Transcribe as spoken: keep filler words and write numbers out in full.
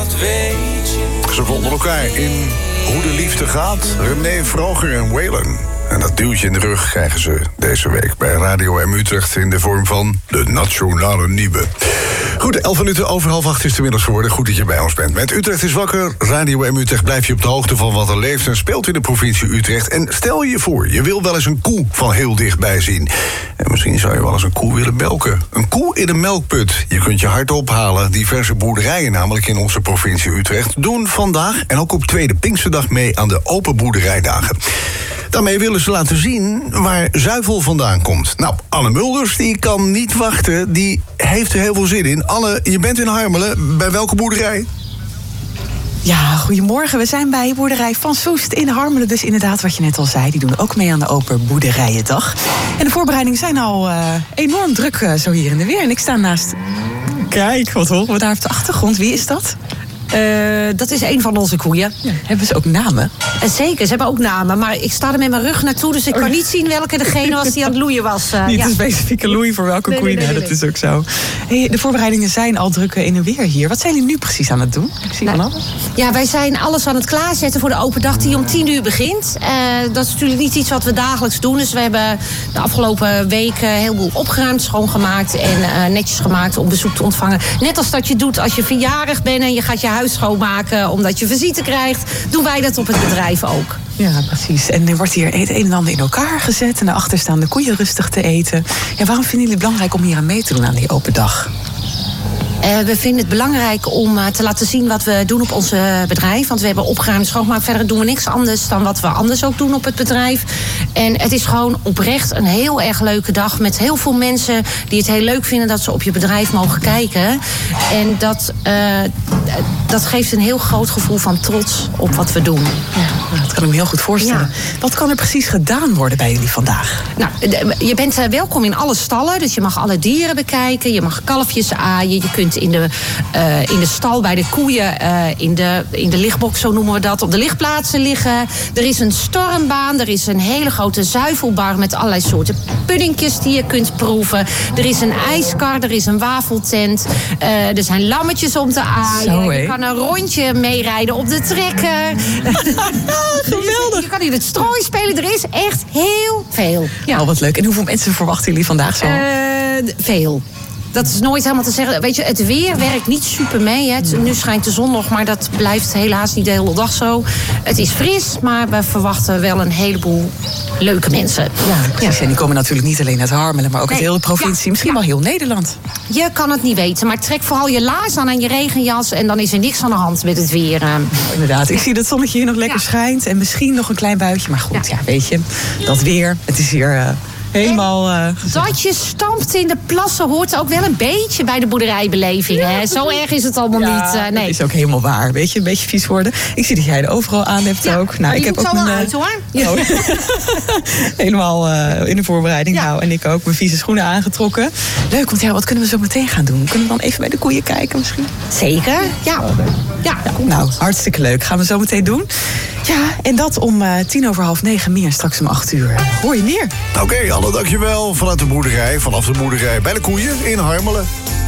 dat weet je. Ze vonden elkaar in Hoe de Liefde Gaat. René Vroger en Waylon. En dat duwtje in de rug krijgen ze deze week bij Radio M Utrecht in de vorm van de Nationale Nieuwe. Goed, elf minuten over half acht is het inmiddels geworden. Goed dat je bij ons bent. Met Utrecht is wakker. Radio M Utrecht blijf je op de hoogte van wat er leeft en speelt in de provincie Utrecht. En stel je voor, je wil wel eens een koe van heel dichtbij zien. En misschien zou je wel eens een koe willen melken. Een koe in een melkput. Je kunt je hart ophalen. Diverse boerderijen, namelijk in onze provincie Utrecht, doen vandaag en ook op tweede Pinksterdag mee aan de Open Boerderijdagen. Daarmee willen ze laten zien waar zuivel vandaan komt. Nou, Anne Mulders, die kan niet wachten. Die heeft er heel veel zin in. Anne, je bent in Harmelen. Bij welke boerderij? Ja, goedemorgen. We zijn bij boerderij Van Soest in Harmelen. Dus inderdaad, wat je net al zei, die doen ook mee aan de Open Boerderijendag. En de voorbereidingen zijn al uh, enorm druk uh, zo hier in de weer. En ik sta naast... Kijk, wat horen we daar op de achtergrond? Wie is dat? Uh, dat is een van onze koeien. Ja, hebben ze ook namen? Uh, zeker, ze hebben ook namen. Maar ik sta er met mijn rug naartoe, dus ik kan niet zien welke degene was die aan het loeien was. Uh, niet ja. een specifieke loei voor welke nee, koeien, nee, nee, nee, nee, dat is ook zo. Hey, de voorbereidingen zijn al druk in en weer hier. Wat zijn jullie nu precies aan het doen? Ik zie nou, van alles. Ja, wij zijn alles aan het klaarzetten voor de open dag die om tien uur begint. Uh, dat is natuurlijk niet iets wat we dagelijks doen. Dus we hebben de afgelopen weken heel veel opgeruimd, schoongemaakt en uh, netjes gemaakt om bezoek te ontvangen. Net als dat je doet als je verjarig bent en je gaat je huis schoonmaken omdat je visite krijgt, doen wij dat op het bedrijf ook. Ja, precies. En er wordt hier het een en ander in elkaar gezet en daarachter staan de koeien rustig te eten. Ja, waarom vinden jullie het belangrijk om hier aan mee te doen aan die open dag? Uh, we vinden het belangrijk om uh, te laten zien wat we doen op ons uh, bedrijf. Want we hebben opgeruimd schoonmaak. Verder doen we niks anders dan wat we anders ook doen op het bedrijf. En het is gewoon oprecht een heel erg leuke dag. Met heel veel mensen die het heel leuk vinden dat ze op je bedrijf mogen kijken. En dat, uh, dat geeft een heel groot gevoel van trots op wat we doen. Ja, dat kan ik me heel goed voorstellen. Ja. Wat kan er precies gedaan worden bij jullie vandaag? Nou, je bent uh, welkom in alle stallen. Dus je mag alle dieren bekijken. Je mag kalfjes aaien. Je kunt in de, uh, in de stal bij de koeien, uh, in, de, in de lichtbox, zo noemen we dat, op de lichtplaatsen liggen. Er is een stormbaan, er is een hele grote zuivelbar met allerlei soorten puddingjes die je kunt proeven. Er is een ijskar, er is een wafeltent. Uh, er zijn lammetjes om te aaien. Zo, je kan een rondje meerijden op de trekker. Geweldig. Je kan in het strooi spelen. Er is echt heel veel. Ja. Oh, wat leuk. En hoeveel mensen verwachten jullie vandaag zo? Uh, veel. Dat is nooit helemaal te zeggen. Weet je, het weer werkt niet super mee. Hè. Nu schijnt de zon nog, maar dat blijft helaas niet de hele dag zo. Het is fris, maar we verwachten wel een heleboel leuke mensen. Ja, precies. Ja. En die komen natuurlijk niet alleen uit Harmelen, maar ook uit nee. de hele provincie. Ja. Misschien wel heel Nederland. Je kan het niet weten, maar trek vooral je laars aan en je regenjas en dan is er niks aan de hand met het weer. Uh. Oh, inderdaad. Ik zie dat het zonnetje hier nog lekker ja. schijnt en misschien nog een klein buitje. Maar goed, ja, ja weet je, dat weer, het is hier... Uh, Helemaal uh, dat je stampt in de plassen hoort ook wel een beetje bij de boerderijbeleving. Ja, hè? Zo erg is het allemaal ja, niet. Uh, nee. Dat is ook helemaal waar. Weet je, een beetje vies worden. Ik zie dat jij er overal aan hebt ja, ook. Nou, ik heb ook mijn, uh, uit, hoor. Ja. Oh. Helemaal uh, in de voorbereiding. Ja. Nou, en ik ook mijn vieze schoenen aangetrokken. Leuk, want ja, wat kunnen we zo meteen gaan doen? Kunnen we dan even bij de koeien kijken misschien? Zeker, ja. Oh, ja. ja nou, hartstikke leuk. Gaan we zo meteen doen. Ja, en dat om uh, tien over half negen meer. Straks om acht uur. Hoor je meer? Oké, okay, Anne, dankjewel. Vanuit de boerderij, vanaf de boerderij bij de koeien in Harmelen.